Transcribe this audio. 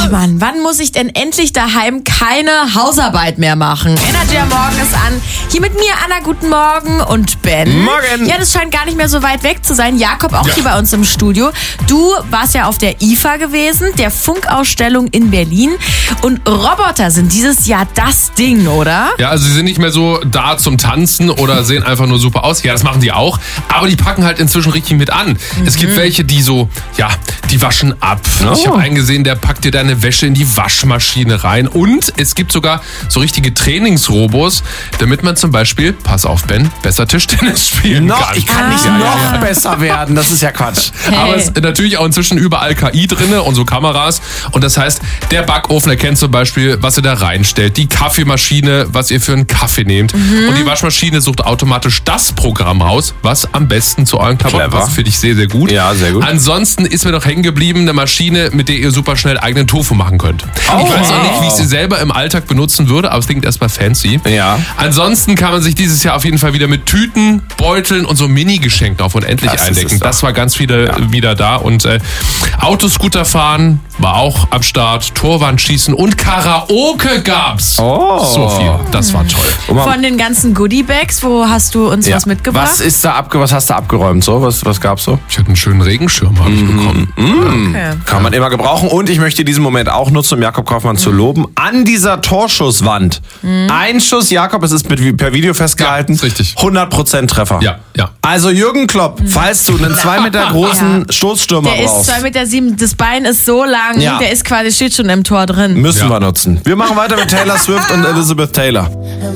Ach Mann, wann muss ich denn endlich daheim keine Hausarbeit mehr machen? Energy am Morgen ist an. Hier mit mir Anna, guten Morgen, und Ben. Morgen. Ja, das scheint gar nicht mehr so weit weg zu sein. Jakob auch hier bei uns im Studio. Du warst ja auf der IFA gewesen, der Funkausstellung in Berlin. Und Roboter sind dieses Jahr das Ding, oder? Ja, also sie sind nicht mehr so da zum Tanzen oder sehen einfach nur super aus. Ja, das machen die auch. Aber die packen halt inzwischen richtig mit an. Es gibt welche, die so, ja, die waschen ab. Ich habe einen gesehen, der packt dir deine Wäsche in die Waschmaschine rein. Und es gibt sogar so richtige Trainingsrobos, damit man zum Beispiel, pass auf Ben, besser Tischtennis spielen kann. Ich kann nicht noch besser werden, das ist ja Quatsch. Aber es ist natürlich auch inzwischen überall KI drinne und so Kameras. Und das heißt, der Backofen erkennt zum Beispiel, was ihr da reinstellt. Die Kaffeemaschine, was ihr für einen Kaffee nehmt. Und die Waschmaschine sucht automatisch das Programm raus, was am besten zu euren Klamotten passt. Finde ich sehr, sehr gut. Ja, sehr gut. Ansonsten ist mir noch hängen geblieben eine Maschine, mit der ihr super schnell eigenen Tofu machen könnt. Ich weiß auch nicht, wie ich sie selber im Alltag benutzen würde, aber es klingt erstmal fancy. Ja. Ansonsten kann man sich dieses Jahr auf jeden Fall wieder mit Tüten, Beuteln und so Mini-Geschenken auf unendlich eindecken. Das war ganz wieder da. Und Autoscooter fahren war auch am Start. Torwandschießen und Karaoke gab's. So viel. Das war toll. Von den ganzen Goodie-Bags, wo hast du uns was mitgebracht? Was hast du abgeräumt? So? Was gab's so? Ich hatte einen schönen Regenschirm, habe ich bekommen. Okay. Kann man immer gebrauchen. Und ich möchte diesen Moment auch nutzen, um Jakob Kaufmann zu loben. An dieser Torschusswand. Ein Schuss, Jakob, es ist per Video festgehalten. Ja, ist richtig. 100% Treffer. Ja. Also Jürgen Klopp, falls du einen 2 Meter großen Stoßstürmer Der brauchst. ist 2,7 Meter, das Bein ist so lang, Ja. der ist quasi, steht schon im Tor drin. Müssen wir nutzen. Wir machen weiter mit Taylor Swift und Elizabeth Taylor.